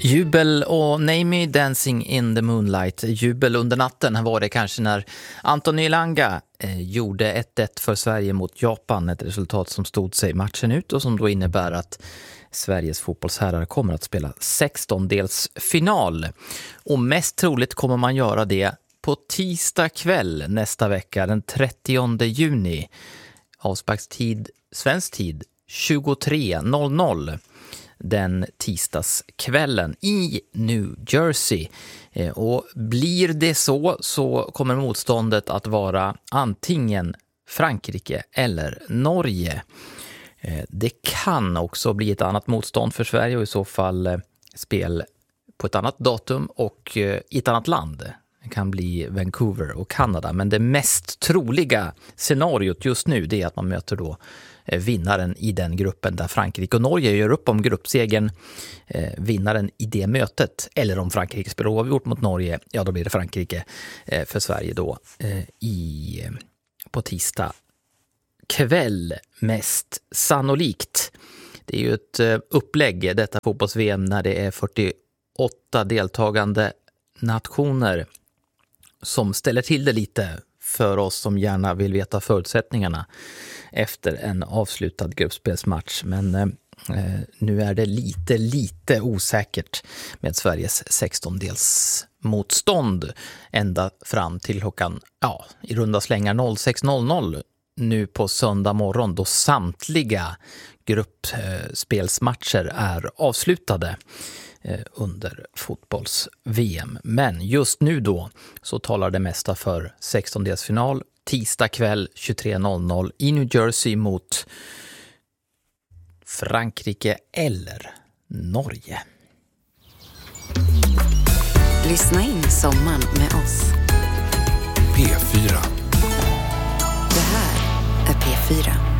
Jubel och Name Dancing in the Moonlight. Jubel under natten var det kanske när Anthony Elanga gjorde 1-1 för Sverige mot Japan. Ett resultat som stod sig matchen ut och som då innebär att Sveriges fotbollsherrar kommer att spela 16-delsfinal. Och mest troligt kommer man göra det på tisdag kväll nästa vecka, den 30 juni. Avsparkstid, svensk tid, 23:00. Den tisdagskvällen i New Jersey. Och blir det så kommer motståndet att vara antingen Frankrike eller Norge. Det kan också bli ett annat motstånd för Sverige och i så fall spel på ett annat datum och i ett annat land. Det kan bli Vancouver och Kanada, men det mest troliga scenariot just nu det är att man möter då vinnaren i den gruppen där Frankrike och Norge gör upp om gruppsegern. Vinnaren i det mötet, eller om Frankrike spelar oavgjort mot Norge, ja då blir det Frankrike för Sverige då på tisdag kväll mest sannolikt. Det är ju ett upplägg detta fotbolls-VM när det är 48 deltagande nationer som ställer till det lite för oss som gärna vill veta förutsättningarna efter en avslutad gruppspelsmatch. Men nu är det lite osäkert med Sveriges 16-dels motstånd ända fram till klockan, i runda slängar 06:00 nu på söndag morgon då samtliga gruppspelsmatcher är avslutade under fotbolls-VM. Men just nu då så talar det mesta för 16-delsfinal tisdag kväll 23:00 i New Jersey mot Frankrike eller Norge. Lyssna in sommaren med oss. P4. Det här är P4.